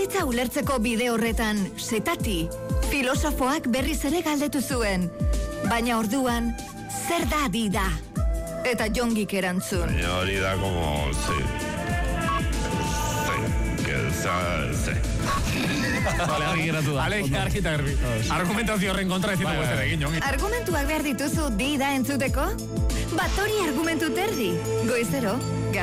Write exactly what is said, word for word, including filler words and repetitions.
zaitza ulertzeko bide horretan, setati, filosofoak berriz ere galdetu zuen. Baina orduan, zer da dida? Eta Jongik erantzun. Baina hori da como, sí. Sí, que sí. Vale, argi geratu da. Vale, argi eta garbi. Argumentazio horren kontra ez ditugu ez egin, Jongi. Argumentuak behar dituzu dida entzuteko? Bat hori argumentu terdi. Goizero,